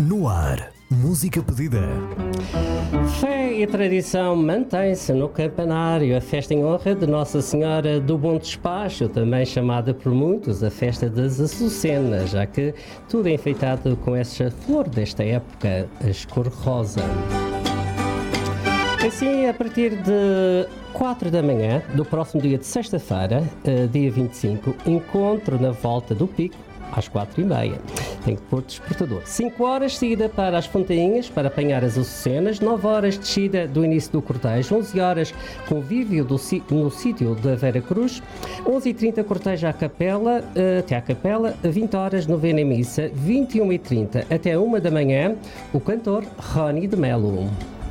No ar, música pedida. Fé e tradição mantém-se no campanário, a festa em honra de Nossa Senhora do Bom Despacho, também chamada por muitos a festa das Açucenas, já que tudo é enfeitado com essa flor desta época, a cor-de-rosa. Assim, a partir de 4 da manhã do próximo dia de sexta-feira, dia 25, encontro na volta do Pico, às 4h30. Tem que pôr despertador. 5 horas, saída para as Fontainhas, para apanhar as Açucenas. 9 horas, descida do início do cortejo. 11 horas, convívio no sítio da Vera Cruz. 11h30, cortejo à capela, até à capela. 20 horas, novena e missa. 21h30, até 1 da manhã, o cantor Rony de Melo.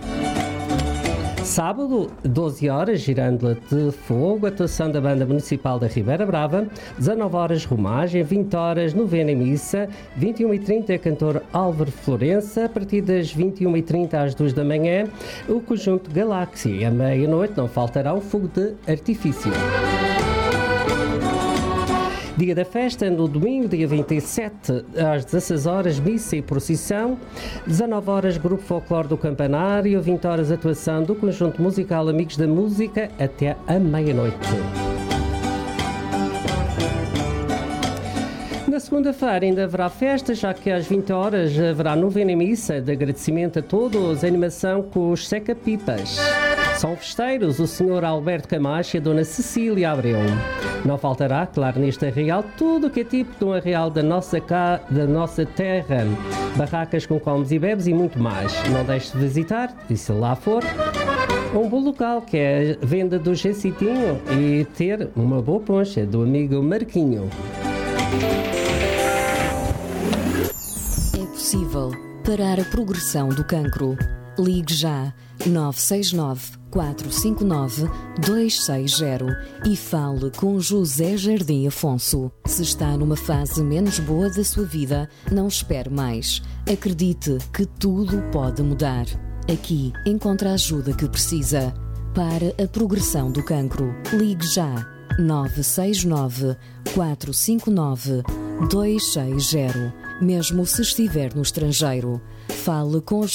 Sábado, 12 horas, Girândola de Fogo, atuação da Banda Municipal da Ribeira Brava. 19 horas, romagem. 20 horas, novena e missa. 21h30, cantor Álvaro Florença. A partir das 21h30 às 2 da manhã, o conjunto Galáxia. À meia-noite não faltará o fogo de artifício. Dia da festa, no domingo, dia 27, às 16 horas, missa e procissão. 19 horas, Grupo Folclore do Campanário. 20 horas, atuação do conjunto musical Amigos da Música, até à meia-noite. Na segunda-feira ainda haverá festa, já que às 20 horas haverá novena missa de agradecimento a todos, animação com os seca-pipas. São festeiros o Sr. Alberto Camacho e a Dona Cecília Abreu. Não faltará, claro, neste arraial, tudo o que é tipo de um arraial da nossa terra. Barracas com comes e bebes e muito mais. Não deixe de visitar, e se lá for, um bom local, que é a venda do Jacitinho, e ter uma boa poncha do amigo Marquinho. É possível parar a progressão do cancro. Ligue já 969 459 260 e fale com José Jardim Afonso. Se está numa fase menos boa da sua vida, não espere mais. Acredite que tudo pode mudar. Aqui encontra a ajuda que precisa. Para a progressão do cancro, ligue já 969 459 260. Mesmo se estiver no estrangeiro, fale com